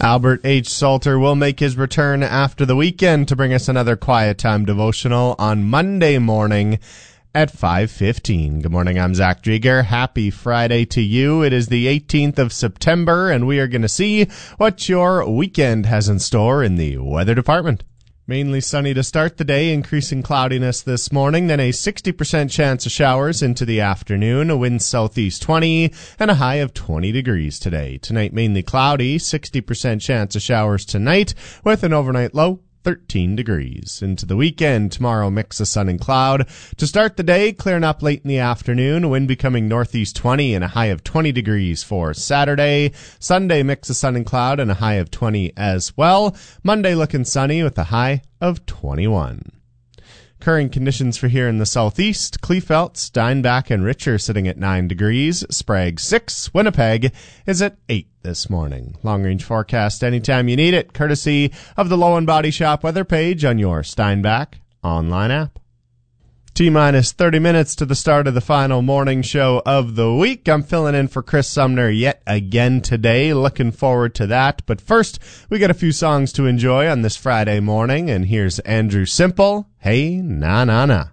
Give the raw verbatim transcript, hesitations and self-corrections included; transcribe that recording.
Albert H. Salter will make his return after the weekend to bring us another Quiet Time devotional on Monday morning at five fifteen. Good morning, I'm Zach Drieger. Happy Friday to you. It is the eighteenth of September, and we are going to see what your weekend has in store in the weather department. Mainly sunny to start the day, increasing cloudiness this morning, then a sixty percent chance of showers into the afternoon, a wind southeast twenty, and a high of twenty degrees today. Tonight mainly cloudy, sixty percent chance of showers tonight, with an overnight low thirteen degrees. Into the weekend, tomorrow mix of sun and cloud. To start the day, clearing up late in the afternoon, wind becoming northeast twenty and a high of twenty degrees for Saturday. Sunday, mix of sun and cloud and a high of twenty as well. Monday looking sunny with a high of twenty-one. Current conditions for here in the southeast, Kleefeld, Steinbach, and Richer sitting at nine degrees. Sprague six. Winnipeg is at eight this morning. Long-range forecast anytime you need it, courtesy of the Low and Body Shop weather page on your Steinbach online app. T-minus thirty minutes to the start of the final morning show of the week. I'm filling in for Chris Sumner yet again today. Looking forward to that. But first, we got a few songs to enjoy on this Friday morning, and here's Andrew Simple, Hey Na Na Na.